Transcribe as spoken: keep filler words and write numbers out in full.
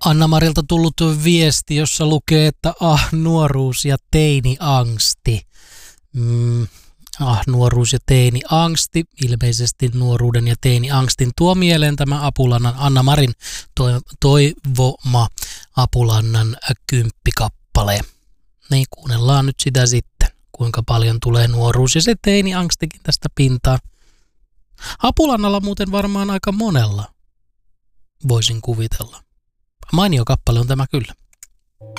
Anna-Marilta tullut viesti, jossa lukee, että ah, nuoruus ja teini-angsti. Mm, ah, nuoruus ja teini-angsti. Ilmeisesti nuoruuden ja teini-angstin tuo mieleen tämä Apulannan, Anna-Marin toivoma Apulannan kymppikappale. Niin kuunnellaan nyt sitä sitten, kuinka paljon tulee nuoruus ja se teini-angstikin tästä pintaan. Apulannalla muuten varmaan aika monella, voisin kuvitella. Mainio kappale on tämä kyllä.